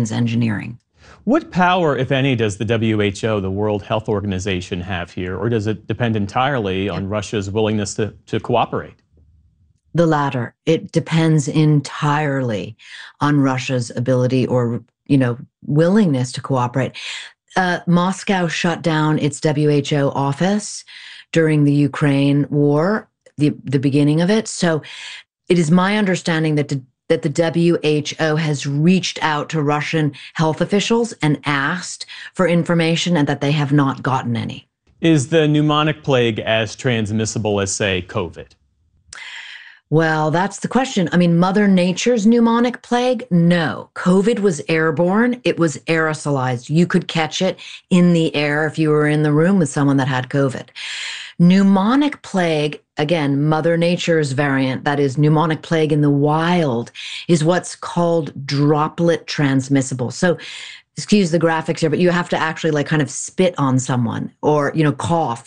science engineering. What power, if any, does the WHO, the World Health Organization, have here, or does it depend entirely on Russia's willingness to cooperate? The latter. It depends entirely on Russia's ability or, willingness to cooperate. Moscow shut down its WHO office during the Ukraine war, the beginning of it. So it is my understanding that the WHO has reached out to Russian health officials and asked for information and that they have not gotten any. Is the pneumonic plague as transmissible as, say, COVID? Well, that's the question. I mean, Mother Nature's pneumonic plague? No. COVID was airborne. It was aerosolized. You could catch it in the air if you were in the room with someone that had COVID. Pneumonic plague, again, Mother Nature's variant, that is pneumonic plague in the wild, is what's called droplet transmissible. So, excuse the graphics here, but you have to actually kind of spit on someone or, cough